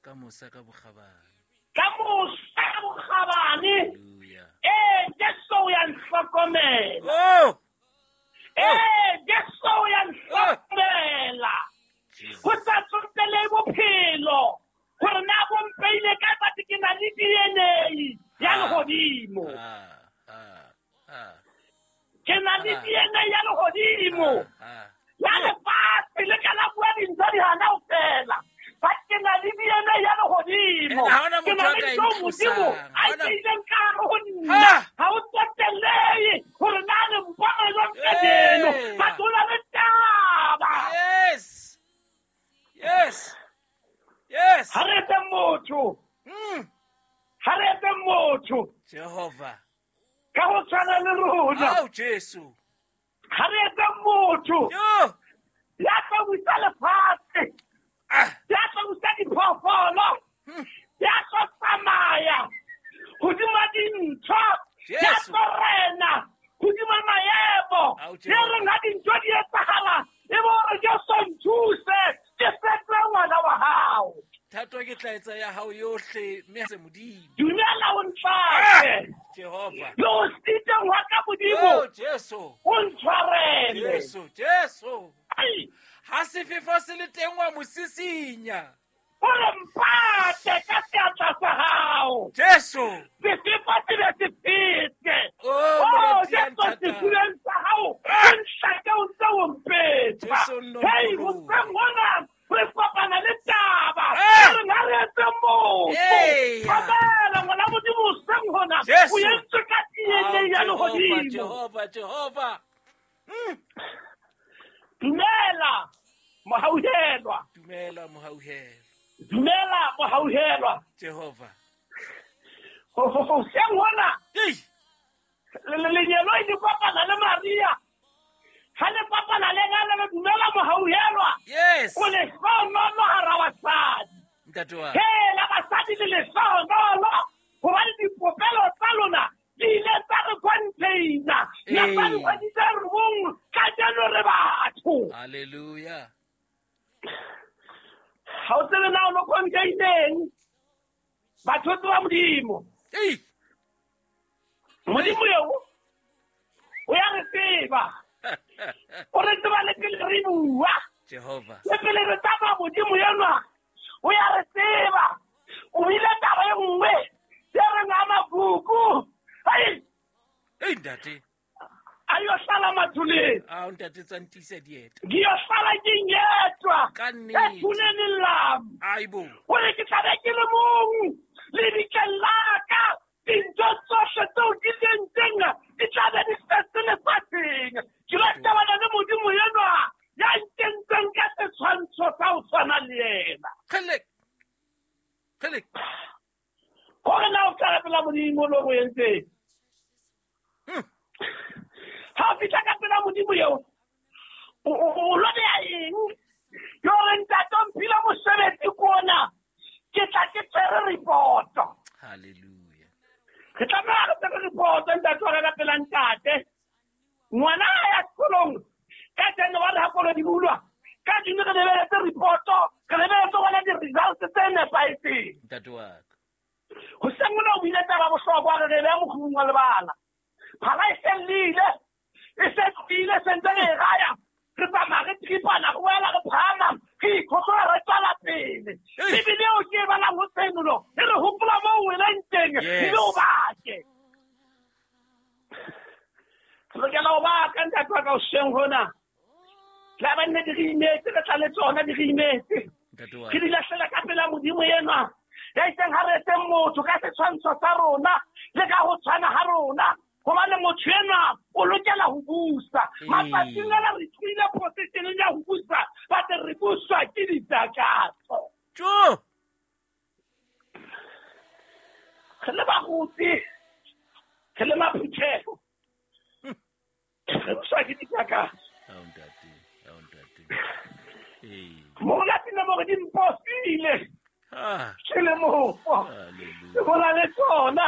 ka mosa ka bokgabane. Hallelujah. Jesu ya nhlokomela. Oh! Jesu ya nhlokomela. Ho tsa tsontele bophelo. Hore na bo mpeile ka batho ke na le DNA ya lehodimo. Ke na le DNA ya lehodimo. Ya lefatshe le ka la bua dintho di hana ho fela. Ba ke na le DNA ya lehodimo. Ke na le Modimo a ileng ka ho nna. Ha o tsotelehe hore na le mpamelo tseno. Ba tlola le taba. Yes. Harete motho. Jehovah. Ka ho tshwana le rona. Oh, Jesu. Harete motho. Yo. Ya tla wisa lefatshe. Ya tla wisa diphoofolo. Ya tla tsamaya hodima dintho. Ya tla rena hodima maemo. Ya re nga dintho di etsahala. E bo re ke so nthuse. Ke setla ngwana wa hao. Thato ke tla etsa ya hao yohle mme se modimo. Dumela o ntshware. Jehova. Lo sitse wa ka modimo. Oh, Jesu. O ntshwarele. Jesu. Ha se fefo se le teng wa mosisinya. O re mpate ka seatla sa hao. Jesu. Sefefo se be se fete. Oh, Jesu sefileng sa hao. O nhlake o ntse o mpeta. Hei, ho seng hona. Re kopana le taba. Re nga re etse motho. Mamela ngwana modimo o seng hona. O entswe ka DNA ya lehodimo. Jehova. Dumela mohauhelwa. Dumela mohauhelwa. Jehova. Ho seng hona. Lenyelo e di kopana le Maria. Ha le kopana le ngana le dumela mohauhelwa. Yes. O le hlono hara basadi. Ntatwa. La basadi le hlono. Ho ba le dipopelo tsa lona. Di ile tsa re container. Ya ba le kwadisa rung ka jano re batho. Hallelujah. Ha o tsele na o no containeng. Batho tsa modimo. Modimo yo. O ya re tseba. O re tseba le pele re bua. Jehova. Le pele re tsaba modimo yenwa. O ya re tseba. O ile taba e nngwe. Ya re ngama buku. Hai. Ntate. Ayohlala mathuleng. Ntate tsantisa dieta. Ngiyohlala nginyetwa. Ethuneni lami. Hayibo. O re ke tlabe ke le mong. Le dikelaka. Dintho tsohle tseo di lentseng di tlabe di setse lefatsheng. Ke la tabana le modimo yenwa ya nkentseng ka setshwantsho sa ho tshwana le yena. Khele. Hore na o tla pela modimo lo go entseng. Ha fitla ka pela modimo yeo. O lo ya eng? Yo re ntate mphile mosebetsi kona. Ke tla ke tsere report. Hallelujah. Ke tla ba ka report ntate wa ka pela ntate. Ngwana ya sekolong. Ka tsena wa ha kolo di bulwa. Ka dine re lebeletse report. Ke lebeletse wala di results tse nepahetseng. Ntate wa ka. Ho sengona o bile taba bohlokwa re be mokgung wa lebala. Phala e sellile. E se tsile sentse e raya. Re tsamaya re tripana go wela re phama. Ke ikhotlwa re tsala pele. Ebile o ke bana ho senulo. E re hopola mo o weleng teng. Ebe o bake. Re ke la o baka ntate wa ka o seng hona. La ba nne di re imetse re tla le tsona di re imetse. Ke di lahlela ka pela modimo yenwa. Ya iteng ha re etse motho ka setshwantsho sa rona le ka ho tshwana ha rona. Hobane motho yenwa o lokela ho busa. Matsatsing ana re tswile position ya ho busa. Ba re buswa ke ditakatso. Ke le bagotsi. Ke le maphuthego. Re buswa ke ditakatso. Mo la tine mo di impossible. Ke le mofo. Ke bona le tsona